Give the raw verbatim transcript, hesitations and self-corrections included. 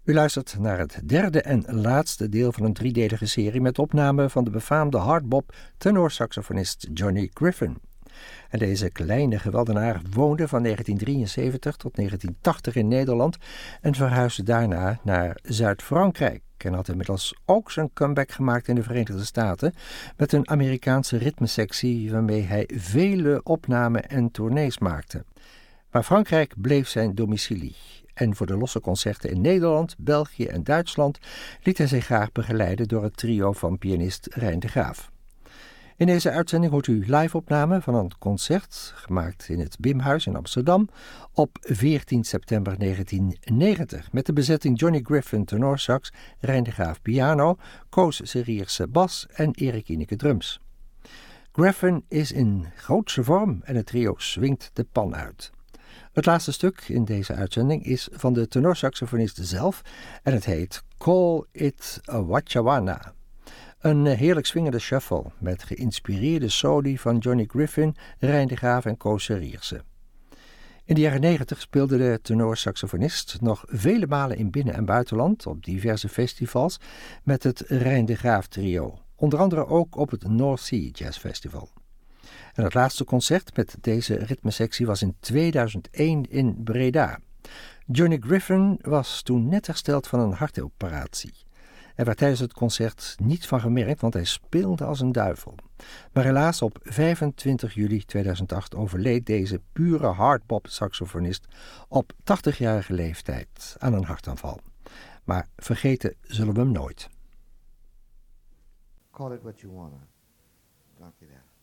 U luistert naar het derde en laatste deel van een driedelige serie met opname van de befaamde hardbop tenorsaxofonist Johnny Griffin. En deze kleine geweldenaar woonde van negentien drieënzeventig tot negentien tachtig in Nederland en verhuisde daarna naar Zuid-Frankrijk en had inmiddels ook zijn comeback gemaakt in de Verenigde Staten met een Amerikaanse ritmesectie waarmee hij vele opnamen en tournees maakte. Maar Frankrijk bleef zijn domicilie. En voor de losse concerten in Nederland, België en Duitsland liet hij zich graag begeleiden door het trio van pianist Rein de Graaf. In deze uitzending hoort u live-opname van een concert, gemaakt in het Bimhuis in Amsterdam, op veertien september negentien negentig, met de bezetting Johnny Griffin tenorsax, Rein de Graaf piano, Koos Serierse bas en Erik Ineke drums. Griffin is in grootse vorm en het trio swingt de pan uit. Het laatste stuk in deze uitzending is van de tenorsaxofonist zelf en het heet Call It a Wachawana. Een heerlijk swingende shuffle met geïnspireerde soli van Johnny Griffin, Rein de Graaf en Koos Serierse. In de jaren negentig speelde de tenorsaxofonist nog vele malen in binnen- en buitenland op diverse festivals met het Rein de Graaf trio, onder andere ook op het North Sea Jazz Festival. En het laatste concert met deze ritmesectie was in tweeduizend één in Breda. Johnny Griffin was toen net hersteld van een hartoperatie. Er werd tijdens het concert niets van gemerkt, want hij speelde als een duivel. Maar helaas op vijfentwintig juli tweeduizend acht overleed deze pure hardbop-saxofonist op tachtigjarige leeftijd aan een hartaanval. Maar vergeten zullen we hem nooit. Call it what you wanna. Dank je wel.